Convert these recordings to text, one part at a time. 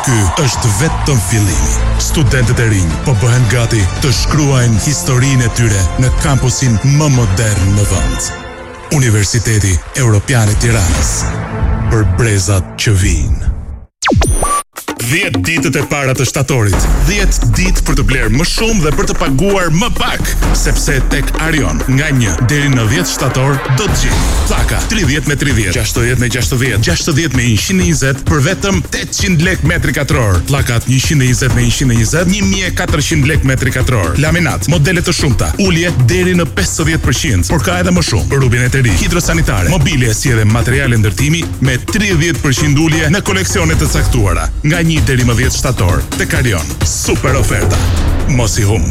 Ky është vetëm fillimi. Studentët e rinj po bëhen gati të shkruajnë historinë e tyre në kampusin më modern në vend. Universiteti Evropian i Tiranës. Për brezat që vijnë. 10 ditët e para të shtatorit, 10 ditë për të bler më shumë dhe për të paguar më pak, sepse tek Arion, nga 1 deri në 10 shtator, do të gjeni pllaka 30 me 30, 60 me 60, 60 me 120 për vetëm 800 lek metri katror, pllakat 120 me 120, 1400 lek metri katror, laminat, modele të shumta, ulje deri në 50%, por ka edhe më shumë, për rubinet e ri, hidrosanitare, mobilje si edhe materiale ndërtimi me 30% ulje në koleksionet të caktuara, nga 1 deri më 10 shtator, tek Arion. Super oferta. Mos i humb.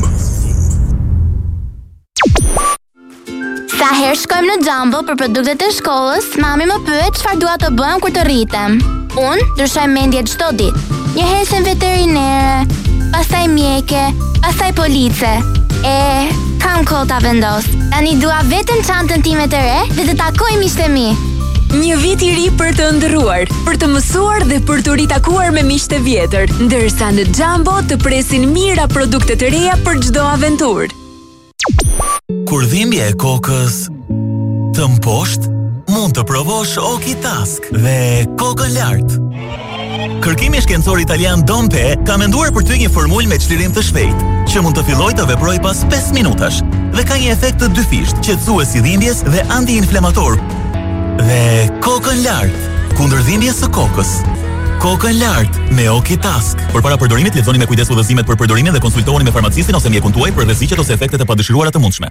Sa herë shkojmë në Jumbo për produktet e shkollës, mami më pyet çfarë dua të bëjmë kur të rritem. Unë ndryshoj mendje çdo ditë. Një herë veterinere, pastaj mjeke, pastaj police. Kam kohë ta vendos. Tani dua vetëm çantën time të re dhe të takoj miqtë e mi. Një vit i ri për të ndëruar, për të mësuar dhe për të ritakuar me miqtë e vjetër, ndërsa në Jumbo të presin mira produkte të reja për çdo aventurë. Kur dhimbja e kokës të mposht, mund të provosh Okitask dhe kokën lart. Kërkimi shkencor italian Dompe ka menduar për ty një formulë me çlirim të shpejtë, që mund të fillojë të veprojë pas 5 minutash dhe ka një efekt të dyfisht, qetësues i dhimbjes dhe anti-inflamator. Dhe kokën lart, kundër dhimbjes së kokës. Kokën lart me Okitask. Përpara përdorimit lexoni me kujdes udhëzimet për përdorimin dhe konsultohuni me farmacistin ose mjekun tuaj për rreziqet ose efektet e padëshiruara të mundshme.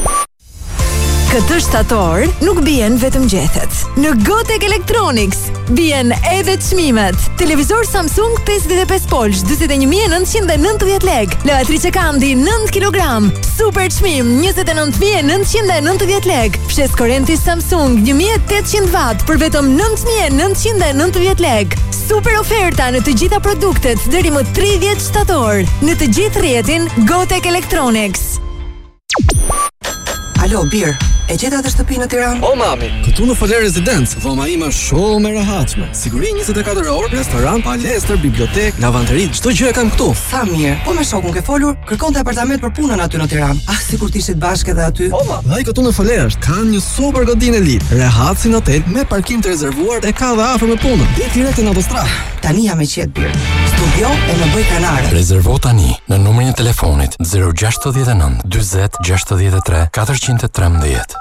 Këtë shtator nuk bien vetëm gjethet. Në Gotek Electronics bien edhe çmimet. Televizor Samsung 55 polsh 41.990 lek. Lavatrice Kandi 9 kg. Super çmim 29.990 lek. Fshes korrenti Samsung 1800 watt për vetëm 9.990 lek. Super oferta në të gjitha produktet deri më 30 shtator. Në të gjithë rrjetin Gotek Electronics. Alo, Bir, e gjeta të shtëpi në Tiranë? O, mami, këtu në Foler Residence, dhoma ime shumë e rehatshme. Siguri 24 orë, restoran, palestër, bibliotek, lavanteri, çdo gjë e kam këtu. Sa mirë. Po me shokun ke folur, kërkonte apartament për punën aty në Tiranë. Sikur të ishit bashkë edhe aty. Po, ma, dhe këtu në Foler kanë një super godinë elit. Rehat si në hotel me parkim të rezervuar e ka dhe afër me punën. Dhe direkt në autostradë. Tani jam e qetë, Bir. Studio e në bëj kanare. Rezervo tani në numrin e telefonit 069 20 63 413.